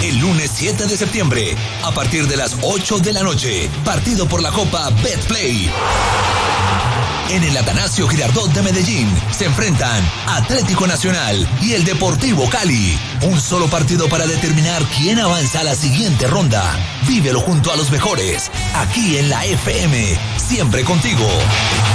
El lunes 7 de septiembre, a partir de las 8 de la noche, partido por la Copa Betplay. En el Atanasio Girardot de Medellín se enfrentan Atlético Nacional y el Deportivo Cali. Un solo partido para determinar quién avanza a la siguiente ronda. Vívelo junto a los mejores, aquí en la FM, siempre contigo.